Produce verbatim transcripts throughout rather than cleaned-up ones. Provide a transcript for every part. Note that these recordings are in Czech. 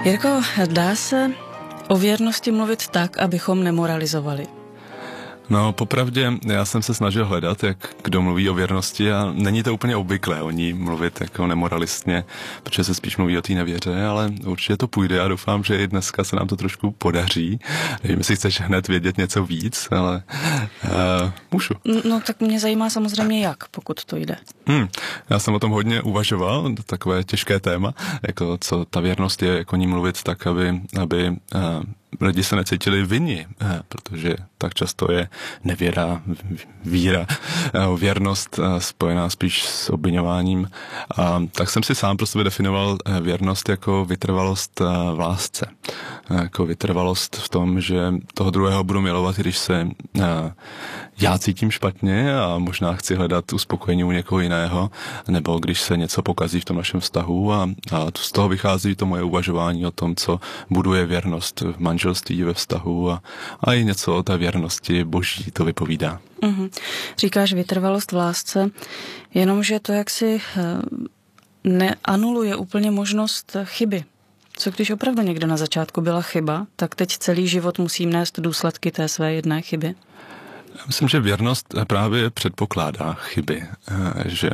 Jirko, dá se o věrnosti mluvit tak, abychom nemoralizovali? No, popravdě, já jsem se snažil hledat, jak kdo mluví o věrnosti a není to úplně obvyklé o ní mluvit jako nemoralistně, protože se spíš mluví o té nevěře, ale určitě to půjde a doufám, že i dneska se nám to trošku podaří. Nevím, jestli chceš hned vědět něco víc, ale uh, můžu. No tak mě zajímá samozřejmě jak, pokud to jde. Hmm, já jsem o tom hodně uvažoval, takové těžké téma, jako co ta věrnost je, jako o ní mluvit tak, aby, aby uh, lidi se necítili vinni, protože tak často je nevěra, víra, věrnost spojená spíš s obviňováním. A tak jsem si sám pro sebe definoval věrnost jako vytrvalost v lásce. Jako vytrvalost v tom, že toho druhého budu milovat, když se já cítím špatně a možná chci hledat uspokojení u někoho jiného, nebo když se něco pokazí v tom našem vztahu a, a z toho vychází to moje uvažování o tom, co buduje věrnost v manželství, ve vztahu a, a i něco o té věrnosti boží to vypovídá. Mm-hmm. Říkáš vytrvalost v lásce, jenomže to jaksi neanuluje úplně možnost chyby. Co když opravdu někde na začátku byla chyba, tak teď celý život musím nést důsledky té své jedné chyby? Já myslím, že věrnost právě předpokládá chyby, že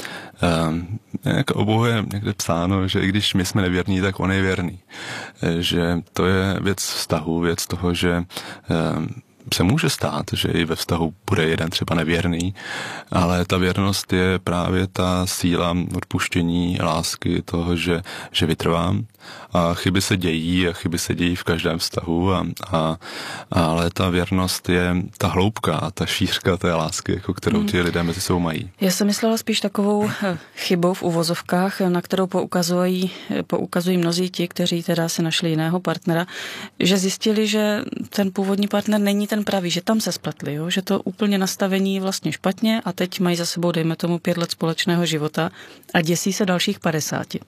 jak o Bohu je někde psáno, že i když my jsme nevěrní, tak on je věrný. Že to je věc vztahu, věc toho, že se může stát, že i ve vztahu bude jeden třeba nevěrný, ale ta věrnost je právě ta síla odpuštění, lásky, toho, že, že vytrvám. A chyby se dějí a chyby se dějí v každém vztahu, a, a, ale ta věrnost je ta hloubka a ta šířka té lásky, jako kterou ti lidé mezi sebou mají. Já jsem myslela spíš takovou chybou v uvozovkách, na kterou poukazují, poukazují mnozí ti, kteří teda si našli jiného partnera, že zjistili, že ten původní partner není ten pravý, že tam se spletli, jo? Že to úplně nastavení je vlastně špatně a teď mají za sebou, dejme tomu, pět let společného života a děsí se dalších padesáti.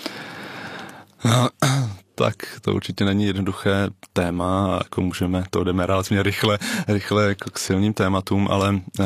No, tak to určitě není jednoduché téma, jako můžeme, to jdeme relativně rychle, rychle jako k silným tématům, ale eh,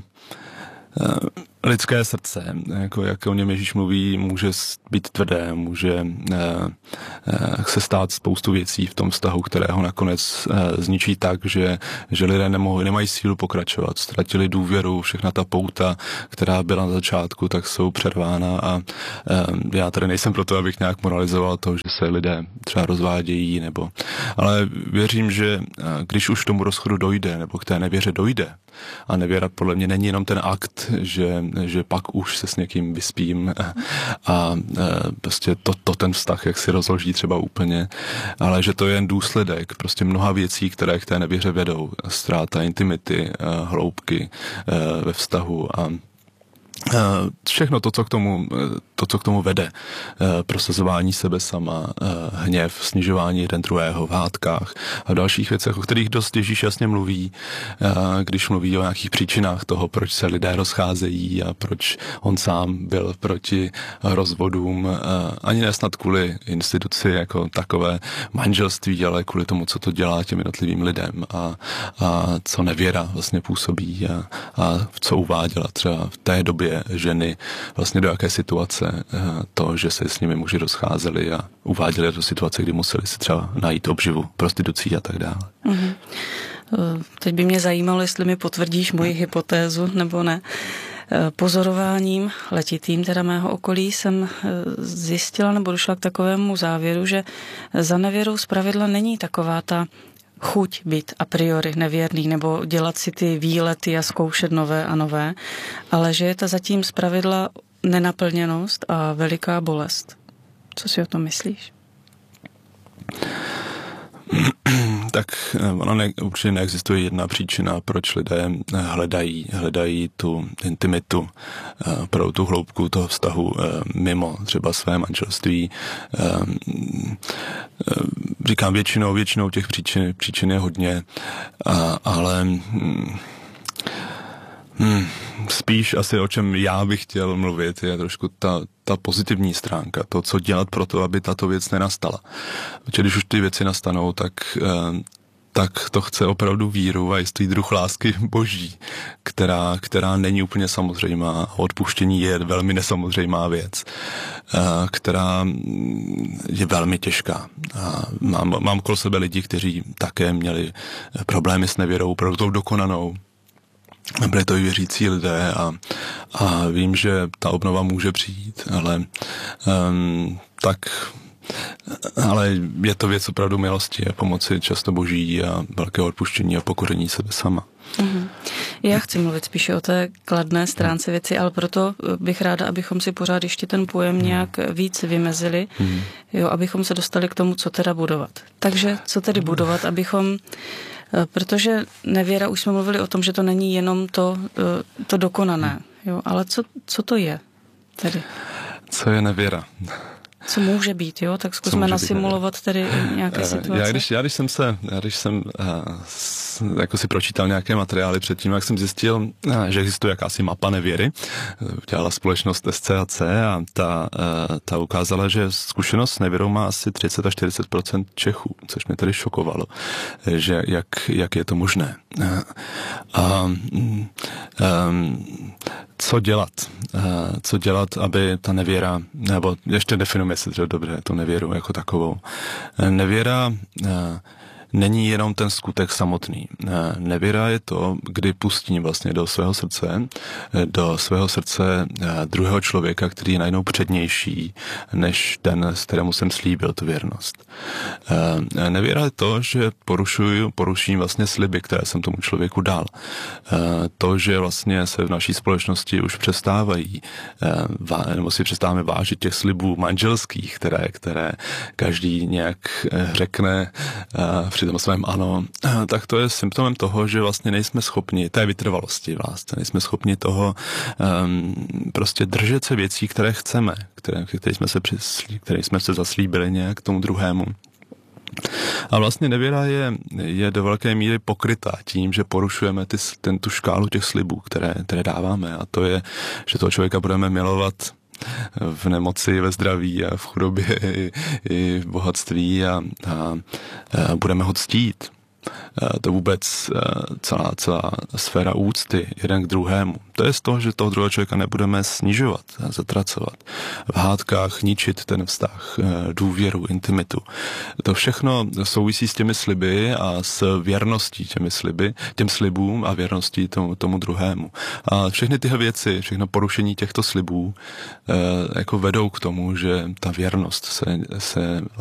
eh, lidské srdce, jako jak o něm Ježíš mluví, může být tvrdé, může eh, eh, se stát spoustu věcí v tom vztahu, které ho nakonec eh, zničí tak, že, že lidé nemohou, nemají sílu pokračovat, ztratili důvěru, všechna ta pouta, která byla na začátku, tak jsou přervána a eh, já tady nejsem proto, abych nějak moralizoval to, že se lidé třeba rozvádějí, nebo, ale věřím, že eh, když už k tomu rozchodu dojde, nebo k té nevěře dojde, a nevěra podle mě není jenom ten akt, že, že pak už se s někým vyspím a, a prostě to, to ten vztah, jak si rozloží třeba úplně, ale že to je jen důsledek prostě mnoha věcí, které k té nevěře vedou. Ztráta intimity, hloubky ve vztahu a všechno to, co k tomu, to, co k tomu vede. Prosazování sebe sama, hněv, snižování jeden druhého v hádkách a dalších věcech, o kterých dost Ježíš jasně mluví, když mluví o nějakých příčinách toho, proč se lidé rozcházejí a proč on sám byl proti rozvodům, ani ne snad kvůli instituci jako takové manželství, ale kvůli tomu, co to dělá těm jednotlivým lidem a, a co nevěra vlastně působí a, a co uváděla třeba v té době ženy vlastně do jaké situace to, že se s nimi muži rozcházeli a uváděli do situace, kdy museli si třeba najít obživu prostitucí a tak dále. Mm-hmm. Teď by mě zajímalo, jestli mi potvrdíš moji hypotézu nebo ne. Pozorováním letitým teda mého okolí jsem zjistila nebo došla k takovému závěru, že za nevěrou zpravidla není taková ta chuť být a priori nevěrný nebo dělat si ty výlety a zkoušet nové a nové, ale že je to zatím zpravidla nenaplněnost a veliká bolest. Co si o tom myslíš? Tak ono ne, určitě neexistuje jedna příčina, proč lidé hledají, hledají tu intimitu, pro tu hloubku toho vztahu mimo třeba své manželství. Říkám většinou, většinou těch příčin, příčin je hodně, ale Hmm, spíš asi o čem já bych chtěl mluvit je trošku ta, ta pozitivní stránka, to, co dělat pro to, aby tato věc nenastala. Protože když už ty věci nastanou, tak, tak to chce opravdu víru a jistý druh lásky boží, která, která není úplně samozřejmá. Odpuštění je velmi nesamozřejmá věc, která je velmi těžká. A mám, mám kolem sebe lidi, kteří také měli problémy s nevěrou, opravdu tou dokonanou. Byli to i věřící lidé a, a vím, že ta obnova může přijít, ale um, tak ale je to věc opravdu milosti a pomoci často Boží a velkého odpuštění a pokorení sebe sama. Mm-hmm. Já chci mluvit spíše o té kladné stránce věci, ale proto bych ráda, abychom si pořád ještě ten pojem nějak víc vymezili, mm. jo, abychom se dostali k tomu, co teda budovat. Takže co tedy budovat, abychom, protože nevěra, už jsme mluvili o tom, že to není jenom to, to dokonané, jo, ale co, co to je tedy? Co je nevěra? Co může být, jo? Tak zkusme nasimulovat tedy nějaké situace. Já když, já když jsem se, já když jsem uh, jako si pročítal nějaké materiály předtím, jak jsem zjistil, uh, že existuje jakási mapa nevěry, dělala společnost S C A C a ta, uh, ta ukázala, že zkušenost s nevěrou má asi třicet až čtyřicet procent Čechů, což mě tedy šokovalo, že jak, jak je to možné. Uh, a um, co dělat? Uh, co dělat, aby ta nevěra, nebo ještě definujeme si třeba dobře tu nevěru jako takovou. Nevěra uh, není jenom ten skutek samotný. Nevěra je to, kdy pustím vlastně do svého srdce, do svého srdce druhého člověka, který je najednou přednější, než ten, s kterému jsem slíbil tu věrnost. Nevěra je to, že porušuju, poruším vlastně sliby, které jsem tomu člověku dal. To, že vlastně se v naší společnosti už přestávají, nebo si přestáváme vážit těch slibů manželských, které, které každý nějak řekne při tom svém ano, tak to je symptomem toho, že vlastně nejsme schopni, té vytrvalosti vlastně, nejsme schopni toho um, prostě držet se věcí, které chceme, které, které, jsme se přislí, které jsme se zaslíbili nějak tomu druhému. A vlastně nevěra je, je do velké míry pokrytá tím, že porušujeme ty, ten, tu škálu těch slibů, které, které dáváme. A to je, že toho člověka budeme milovat v nemoci, ve zdraví a v chudobě i, i v bohatství a, a, a budeme ho ctít. To vůbec celá, celá sféra úcty jeden k druhému. To je z toho, že toho druhého člověka nebudeme snižovat, zatracovat. V hádkách ničit ten vztah, důvěru, intimitu. To všechno souvisí s těmi sliby a s věrností těmi sliby, těm slibům a věrností tomu, tomu druhému. A všechny tyhle věci, všechno porušení těchto slibů jako vedou k tomu, že ta věrnost se, se